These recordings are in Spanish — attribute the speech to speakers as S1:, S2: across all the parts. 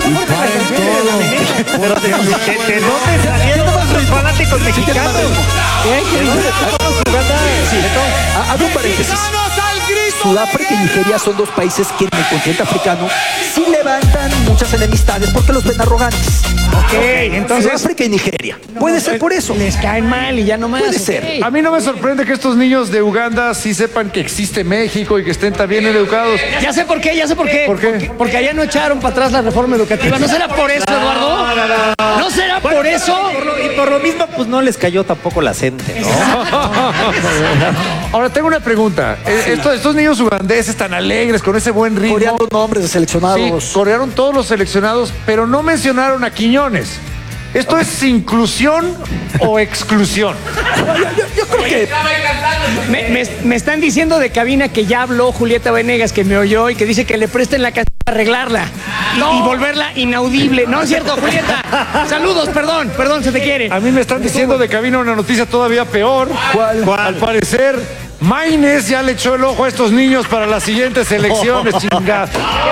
S1: importa la canción de la Liga.
S2: Pero ¿de dónde salieron los fanáticos mexicanos?
S3: Hago un paréntesis. Sudáfrica y Nigeria son dos países que en el continente africano sí levantan muchas enemistades porque los ven arrogantes.
S1: Ok, entonces
S3: Sudáfrica y Nigeria. Puede ser por eso.
S1: les caen mal y ya no más.
S3: Puede
S1: ok.
S3: ser.
S4: A mí no me sorprende que estos niños de Uganda sí sepan que existe México y que estén tan bien educados.
S1: Ya sé por qué, ya sé por qué.
S4: ¿Por qué?
S1: Porque allá no echaron para atrás la reforma educativa. ¿No será por eso, Eduardo? ¿No será por eso?
S2: Y por lo mismo, pues no les cayó tampoco la gente, ¿no?
S4: Ahora tengo una pregunta. Estos niños ugandeses tan alegres, con ese buen ritmo.
S3: Coreando nombres de
S4: Sí,
S3: seleccionados.
S4: corearon todos los seleccionados, pero no mencionaron a Quiñones. ¿Esto es inclusión o exclusión?
S3: Yo creo que
S1: Me están diciendo de cabina que ya habló Julieta Venegas, que me oyó y que dice que le presten la canción para arreglarla y volverla inaudible. No es cierto, Julieta. Saludos, perdón, se te quiere.
S4: A mí me están diciendo de cabina una noticia todavía peor.
S3: ¿Cuál?
S4: Al parecer, Maines ya le echó el ojo a estos niños para las siguientes elecciones, chingada.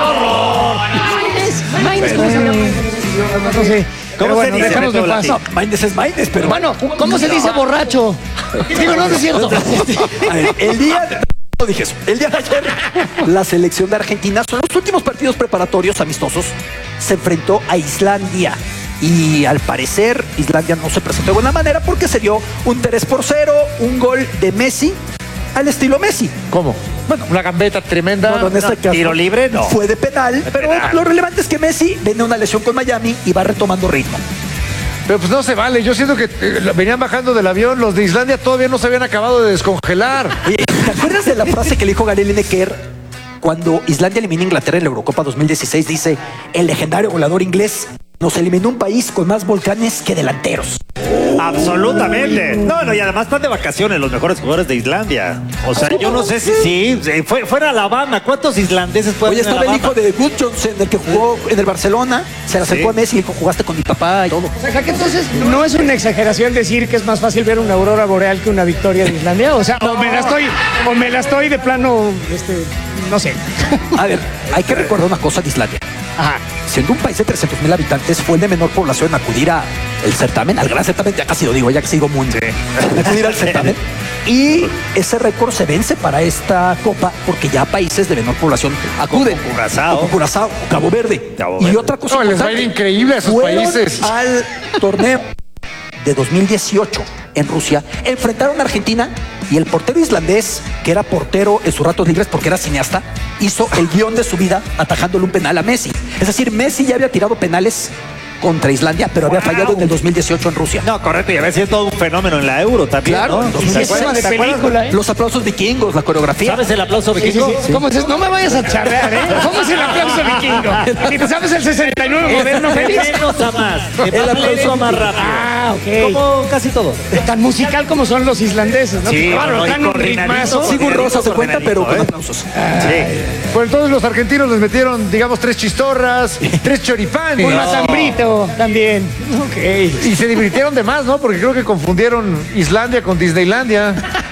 S1: No sé. Pero
S2: ¿Cómo se
S1: bueno,
S2: dice,
S1: déjanos de
S2: Beto
S1: paz.
S3: no, Maindes es Maindes, pero
S1: Bueno, ¿cómo se dice borracho? Digo, no es cierto.
S3: A ver, el día de ayer, la selección de Argentina, son los últimos partidos preparatorios amistosos, se enfrentó a Islandia. Y al parecer, Islandia no se presentó de buena manera porque se dio un 3-0, un gol de Messi al estilo Messi.
S4: ¿Cómo? Bueno, una gambeta tremenda.
S3: Bueno, en este caso
S2: tiro libre, no.
S3: fue de penal, pero lo relevante es que Messi viene una lesión con Miami y va retomando ritmo.
S4: Pero pues no se vale. Yo siento que venían bajando del avión. Los de Islandia todavía no se habían acabado de descongelar.
S3: Oye, ¿te acuerdas de la frase que le dijo Gary Lineker cuando Islandia elimina a Inglaterra en la Eurocopa 2016? Dice, el legendario goleador inglés nos eliminó un país con más volcanes que delanteros.
S2: Absolutamente. No, y además están de vacaciones los mejores jugadores de Islandia. O sea, yo no sé si fuera Alabama. ¿Cuántos islandeses pueden
S3: Oye,
S2: ir a
S3: estaba el
S2: Alabama?
S3: hijo de Good Johnson, el que jugó en el Barcelona, se le acercó a Messi y dijo, jugaste con mi papá y todo.
S1: O sea, que entonces no es una exageración decir que es más fácil ver una aurora boreal que una victoria de Islandia. O sea, o me la estoy de plano, no sé.
S3: A ver, hay que recordar una cosa de Islandia.
S1: Ajá.
S3: Siendo un país de 300,000 habitantes, fue el de menor población en acudir al certamen, al gran certamen, ya casi lo digo, ya que sigo muy acudir al certamen. Y ese récord se vence para esta copa porque ya países de menor población acuden.
S2: Como Curazao.
S3: Como Curazao, Cabo Verde.
S2: Cabo
S3: Y
S2: Verde.
S3: otra cosa
S4: No, les va a ir
S3: importante,
S4: increíble a esos
S3: fueron
S4: países.
S3: al torneo de 2018 en Rusia, enfrentaron a Argentina y el portero islandés, que era portero en sus ratos libres porque era cineasta, hizo el guión de su vida atajándole un penal a Messi. Es decir, Messi ya había tirado penales contra Islandia, pero había fallado en el 2018 en Rusia.
S2: No, correcto, y a ver si es todo un fenómeno en la Euro también,
S3: Claro,
S2: ¿no?
S3: en
S1: Y si es tema de película, ¿eh?
S3: Los aplausos vikingos, la coreografía.
S2: ¿Sabes el aplauso
S1: Sí, sí,
S2: vikingo?
S1: sí. ¿Cómo es? No me vayas a charrear, ¿eh? ¿Cómo es el aplauso vikingo? ¿Y te sabes el 69 moderno, Félix?
S2: Menos a más.
S3: El aplauso
S2: más rápido.
S1: Ah, ok.
S2: Como casi todo.
S1: Tan musical como son los islandeses, ¿no?
S2: Sí,
S1: Claro,
S2: no, y
S1: dan un
S2: coordinadito,
S1: ritmazo.
S3: Sigur Rosa se cuenta, pero con
S2: ¿eh?
S3: aplausos.
S4: Pues entonces los argentinos les metieron, digamos, 3 chistorras, 3 choripanes.
S1: Un matambrito también. Ok.
S4: Y se divirtieron de más, ¿no? Porque creo que confundieron Islandia con Disneylandia.